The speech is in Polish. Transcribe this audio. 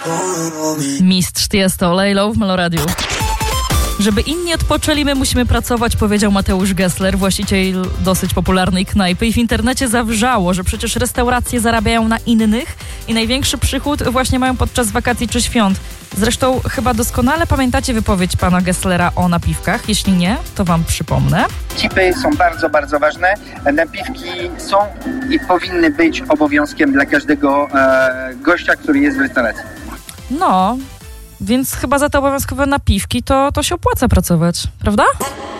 Mistrz Tiesto, Lay Low w Meloradiu. Żeby inni odpoczęli, my musimy pracować, powiedział Mateusz Gessler, właściciel dosyć popularnej knajpy, i w internecie zawrzało, że przecież restauracje zarabiają na innych i największy przychód właśnie mają podczas wakacji czy świąt. Zresztą chyba doskonale pamiętacie wypowiedź pana Gesslera o napiwkach. Jeśli nie, to wam przypomnę. Tipy są bardzo, bardzo ważne. Napiwki są i powinny być obowiązkiem dla każdego gościa, który jest w restauracji. No, więc chyba za te obowiązkowe napiwki to się opłaca pracować, prawda?